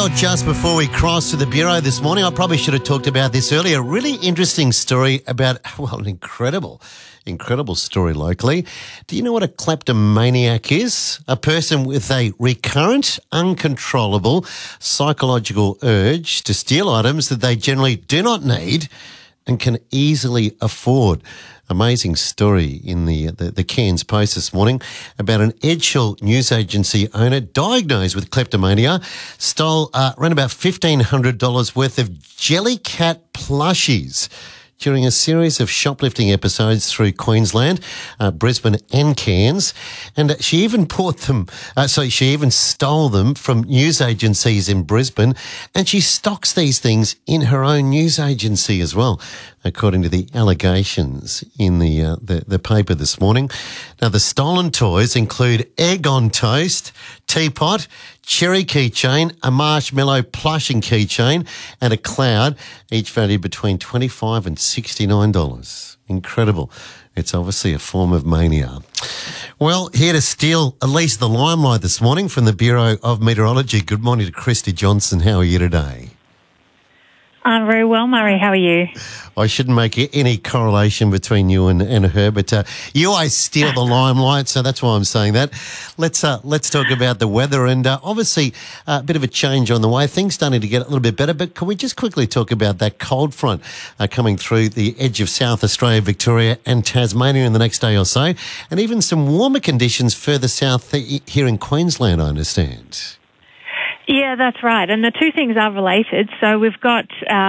Well, just before we cross to the Bureau this morning, I probably should have talked about this earlier. A really interesting story about, well, an incredible story locally. Do you know what a kleptomaniac is? A person with a recurrent, uncontrollable psychological urge to steal items that they generally do not need and can easily afford. Amazing story in the Cairns Post this morning about an Edgehill news agency owner diagnosed with kleptomania, stole around about $1,500 worth of Jellycat plushies during a series of shoplifting episodes through Queensland, Brisbane and Cairns. And she even bought them, she even stole them from news agencies in Brisbane, and she stocks these things in her own news agency as well, according to the allegations in the paper this morning. Now, the stolen toys include egg on toast, teapot, cherry keychain, a marshmallow plushing keychain, and a cloud, each valued between $25 and $69. Incredible. It's obviously a form of mania. Well, here to steal at least the limelight this morning from the Bureau of Meteorology. Good morning to Christy Johnson. How are you today? I'm very well, Murray. How are you? I shouldn't make any correlation between you and her, but you always steal the limelight, so that's why I'm saying that. Let's talk about the weather, and obviously a bit of a change on the way. Things starting to get a little bit better, but can we just quickly talk about that cold front coming through the edge of South Australia, Victoria and Tasmania in the next day or so, and even some warmer conditions further south here in Queensland, I understand. Yeah, that's right. And the two things are related. So we've got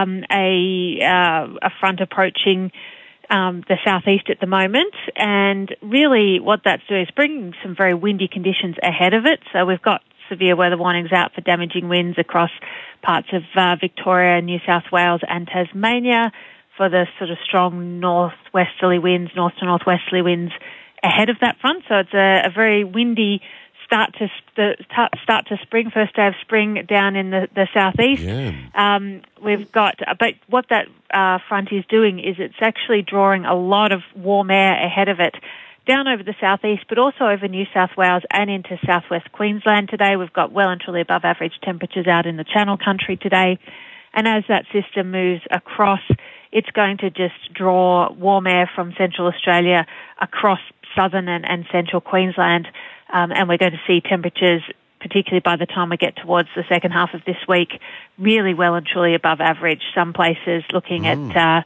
a front approaching the southeast at the moment, and really what that's doing is bringing some very windy conditions ahead of it. So we've got severe weather warnings out for damaging winds across parts of Victoria, New South Wales and Tasmania for the sort of strong north to northwesterly winds ahead of that front. So it's a very windy start to spring, first day of spring down in the southeast. Yeah. We've got, but what that front is doing is it's actually drawing a lot of warm air ahead of it down over the southeast, but also over New South Wales and into southwest Queensland today. We've got well and truly above average temperatures out in the Channel Country today. And as that system moves across, it's going to just draw warm air from Central Australia across southern and central Queensland. And we're going to see temperatures, particularly by the time we get towards the second half of this week, really well and truly above average. Some places looking at,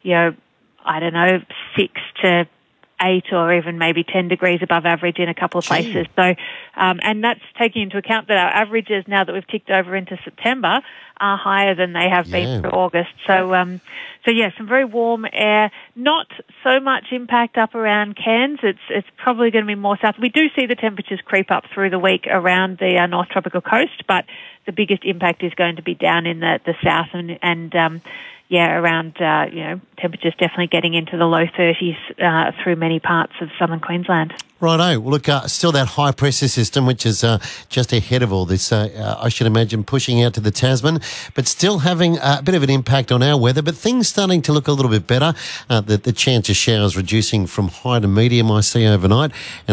6 to 8 or even maybe 10 degrees above average in a couple of places. So, and that's taking into account that our averages, now that we've ticked over into September, are higher than they have been through August. So some very warm air. Not so much impact up around Cairns. It's probably going to be more south. We do see the temperatures creep up through the week around the North Tropical Coast, but the biggest impact is going to be down in the south and around, temperatures definitely getting into the low 30s through many parts of southern Queensland. Righto. Well, look, still that high pressure system, which is just ahead of all this, I should imagine, pushing out to the Tasman, but still having a bit of an impact on our weather, but things starting to look a little bit better. The chance of showers reducing from high to medium, I see, overnight. And